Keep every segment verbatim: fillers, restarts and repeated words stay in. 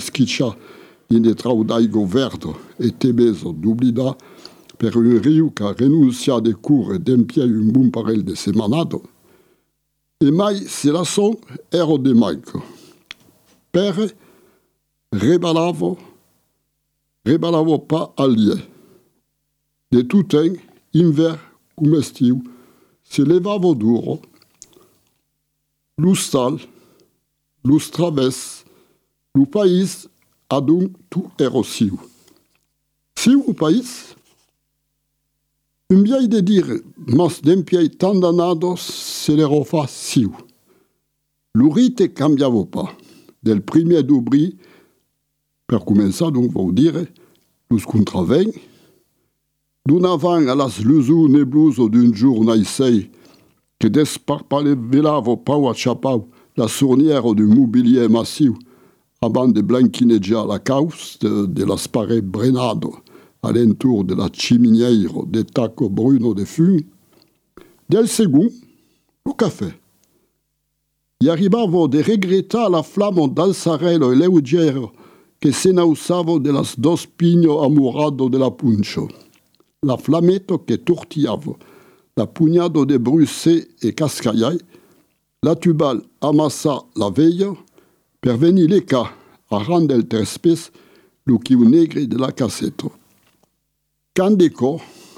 schiccia in de traudaigo verdo e tebeso d'oblida per un riu che renuncia de cour e d'empia un bon parel de semanado, e mai se la son ero de maico. Pere rebalavo, rebalavo pa alie. De tutten, inver cum estiu, se levavo duro, l'ustal, l'us traves, l'u país adun tu ero siu. Siu u país? Un biai de dire, mas d'empiei tan danados se l'ero fa siu. L'urite cambiavo pa. Del premier d'ubri, per començar, donc, vau dire, l'us contravegn, d'un avant a las lusu nebluso d'un jour naissei, que desparpalvelavo pau a chapau la sournière du mobilier massiu, avant de blanquinejar la caus de, de las parets brenado, alentour de la chimineiro de taco bruno de fum, del second, o café. I arribavo de regretar la flamo d'alzarello e leugero che se nausavo de las dos pigno amurado de la puncho. La flametto che tortillavo, la pugnado de brussé e cascaiai, la tubal amassa la veille, per venir leca a rendre el trespes lu chiu negri de la cassetto. Candeco,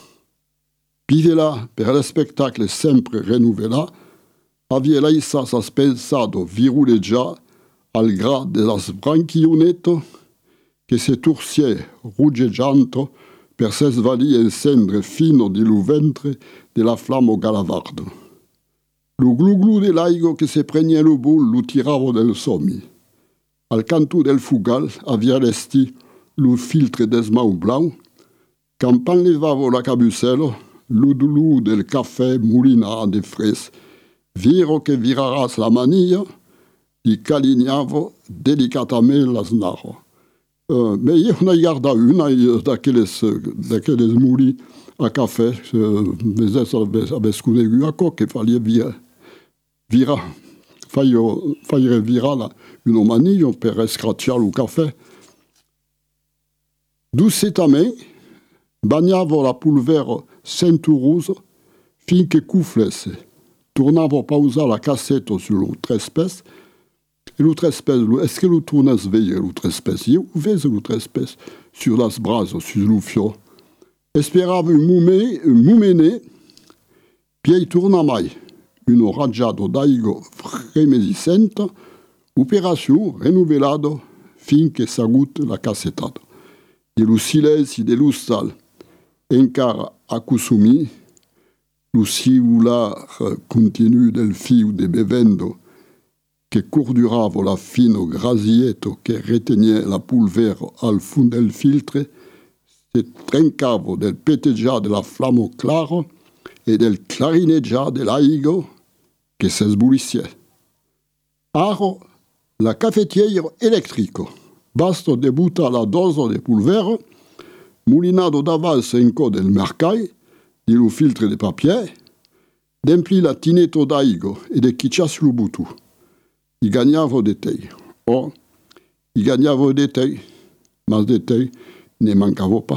pivela per le spectacle sempre renuvela, avia laissas aspensado viruleggia al gra de las branchionetto che se tursie ruggeggianto per s'esvalir in cendre fino di lu ventre de la flammo galavardo. Lu glu-glu de l'aigo che se pregne lu bul lu tiravo del sommi. Al canto del fugal avia lesti lu filtre d'esmau blau, campan levavo la cabucello, l'udulu del caffè mulina de fres, viro che viraras la manilla, li calignavo delicatamente la snaro. Uh, ma io ne guarda una d'aquelles, d'aquelles muli a cafè, uh, mes avès conegut aco che falia via, vira, faio, faire virala un manillo per escracciare il caffè. Doucetamente bagnavo la pulvero centurosa finché cufflesse. Tornavo pa usar la cassetta sul trespes, e lo trespes, est-ce que lo tournas veille lo trespes? Io vese lo trespes sur las brasas, sur lo fio. Esperava un mume, un mumene, piei torna mai, un raggiado d'aigo fremesicente, opération renouvelado finché s'agut la cassetata. De lo silenzio de l'ustal, encara accusumi, lo siular continu del fiu de bevendo, che corduravo la fino grasietto che retenie la pulvero al fund del filtre, se trencavo del peteggiar de la flammo claro e del clarineggiar dell'aigo che se sbulissie. Aro la cafetiero elettrico. Basto debuta la doso de pulvero, mulinado d'avalse in co del mercai, di lo filtre de papier, d'empli la tinetto d'aigo e de chiccias lo butu. I gagnavo de tei. Oh, i gagnavo de tei, mas de tei ne mancavo pa.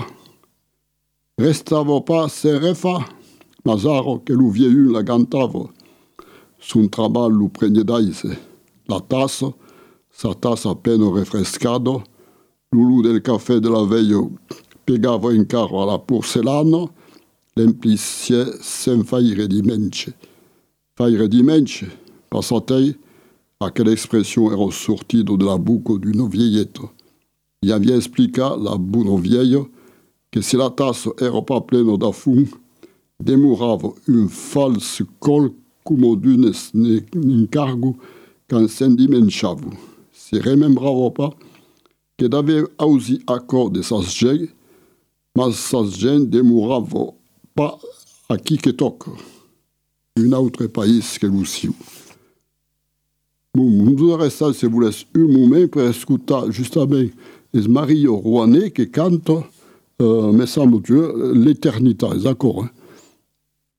Restavo pa se refa, mas aro che lo vieux la gantavo. Sun trabal lo pregne d'aise. La tassa, sa tassa appena refrescado, l'ulu del caffè de la veille pegavo in carro alla porcelana, l'emplicie sen faire di mence. Faire di mence, passatei, a quelle expression ero sortido de la buco d'un vieilletto. Gli avia explica la buno vieillo che se la tassa ero pa pleno da fum, demuravo un fals col como d'un incargo can sendimenchavo. Se remembravo pa che d'ave ausi accor de sas gei, mas sas gen demuravo pa a chi che toc, un autre país que Luciu. Bon, nous restons, si vous laissez un moment pour écouter justement les Mario Rouanet qui cantent, euh, mais semble Dieu, l'éternité, d'accord hein?